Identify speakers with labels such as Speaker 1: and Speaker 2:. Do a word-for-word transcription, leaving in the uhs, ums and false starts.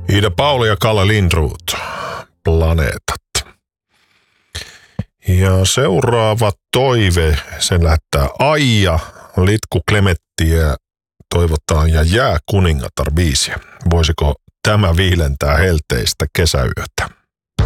Speaker 1: Ida Pauli ja Kalle Lindroth, Planeetat. Ja seuraava toive, sen lähettää Aija, Litku Klemettiä toivotaan ja Jää kuningatar biisiä. Voisiko tämä viilentää helteistä kesäyötä?